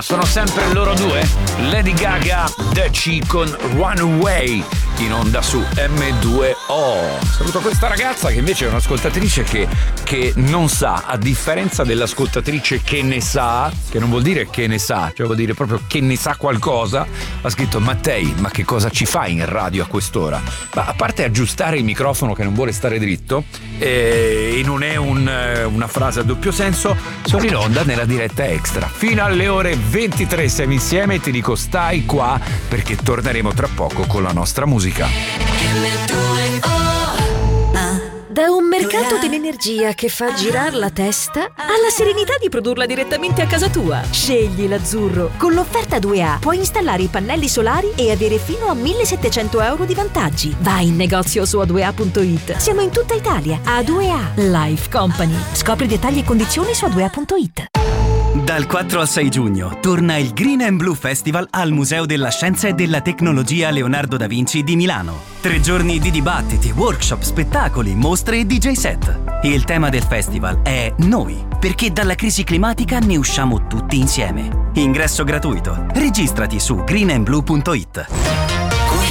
sono sempre loro due, Lady Gaga, Deci con Runaway, in onda su M2O. Saluto questa ragazza che invece è un'ascoltatrice che non sa, a differenza dell'ascoltatrice che ne sa, che non vuol dire che ne sa, cioè vuol dire proprio che ne sa qualcosa. Ha scritto: Mattei, ma che cosa ci fai in radio a quest'ora? Ma a parte aggiustare il microfono che non vuole stare dritto, e non è una frase a doppio senso, sono in onda nella diretta extra fino alle ore 23. Siamo insieme e ti dico stai qua perché torneremo tra poco con la nostra musica. Da un mercato dell'energia che fa girare la testa alla serenità di produrla direttamente a casa tua. Scegli l'Azzurro. Con l'offerta 2A puoi installare i pannelli solari e avere fino a 1.700 euro di vantaggi. Vai in negozio su a2a.it. Siamo in tutta Italia. A2A Life Company. Scopri dettagli e condizioni su a2a.it. Dal 4 al 6 giugno torna il Green and Blue Festival al Museo della Scienza e della Tecnologia Leonardo da Vinci di Milano. 3 giorni di dibattiti, workshop, spettacoli, mostre e DJ set. Il tema del festival è Noi, perché dalla crisi climatica ne usciamo tutti insieme. Ingresso gratuito. Registrati su greenandblue.it.